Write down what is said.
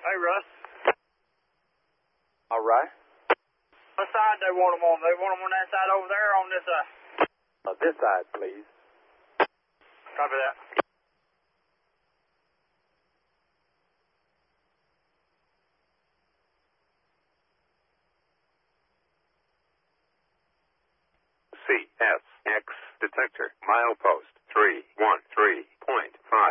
Hey, Russ. All right. What side they want them on? They want them on that side over there or on this side? This side, please. Copy that. CSX detector, milepost 313.5.